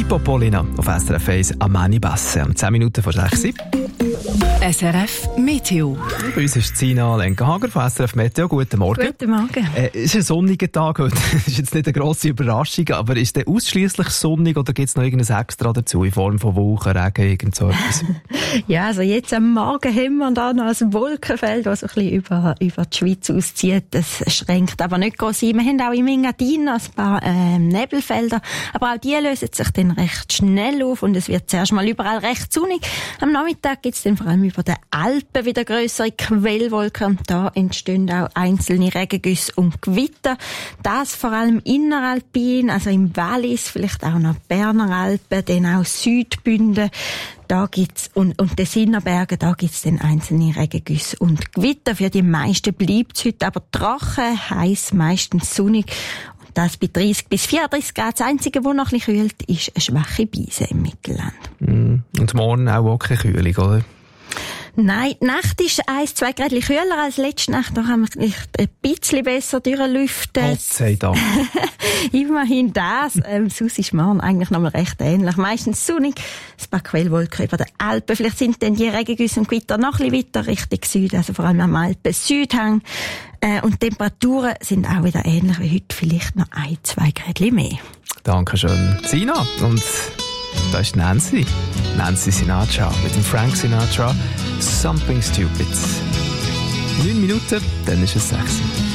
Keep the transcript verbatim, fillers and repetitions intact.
Pipopolina auf S R F eins am Mani Basse. Um zehn Minuten vor sechs. S R F Meteo. Bei uns ist Sina Lenkenhager von S R F Meteo. Guten Morgen. Guten Morgen. Äh, es ist ein sonniger Tag heute. Das ist jetzt nicht eine grosse Überraschung, aber ist der ausschliesslich sonnig oder gibt es noch irgendein Extra dazu in Form von Wolken, Regen, irgend so etwas? Ja, also jetzt am Morgen haben wir da noch ein Wolkenfeld, das so ein bisschen über, über die Schweiz auszieht. Das schränkt aber nicht groß ein. Wir haben auch im Engadin ein paar äh, Nebelfelder, aber auch die lösen sich dann recht schnell auf und es wird zuerst mal überall recht sonnig. Am Nachmittag gibt es dann vor allem über den Alpen wieder grössere Quellwolken. Da entstehen auch einzelne Regengüsse und Gewitter. Das vor allem inneralpin, also im Wallis, vielleicht auch noch Berner Alpen, dann auch Südbünden. Da gibt's, und, und Tessiner Berge, da gibt's dann einzelne Regengüsse und Gewitter. Für die meisten bleibt's heute aber trocken, heiß, meistens sonnig. Und das bei dreißig bis vierunddreißig Grad. Das Einzige, was noch ein bisschen kühlt, ist eine schwache Brise im Mittelland. Mm. Und morgen auch keine Kühlung, oder? Nein, die Nacht ist eins, zwei Grad kühler als letzte Nacht. Da haben wir vielleicht ein bisschen besser durchlüftet. Gott sei Dank. Immerhin das. Ähm, sonst ist morgen eigentlich noch mal recht ähnlich. Meistens sonnig, ein paar Quellwolken über den Alpen. Vielleicht sind dann die Regengüsse und Gewitter noch ein bisschen weiter Richtung Süden, also vor allem am Alpen-Südhang. Äh, und die Temperaturen sind auch wieder ähnlich wie heute, vielleicht noch ein, zwei Grad mehr. Dankeschön, Sina. Und da ist Nancy. Nancy Sinatra mit dem Frank Sinatra. Something Stupid. Neun Minuten, dann ist es sechs.